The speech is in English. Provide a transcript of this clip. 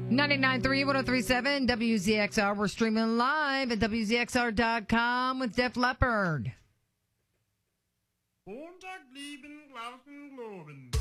99.3, 103.7, WZXR. We're streaming live at WZXR.com with Def Leppard. Montag, lieben, Glauben, Globen.